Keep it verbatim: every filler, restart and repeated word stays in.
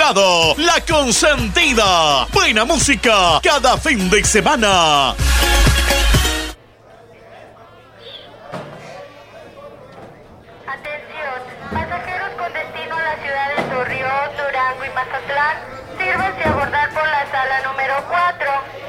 llegado La Consentida. Buena música cada fin de semana. Atención, pasajeros con destino a la ciudad de Torreón, Durango y Mazatlán, sírvanse a abordar por la sala número cuatro.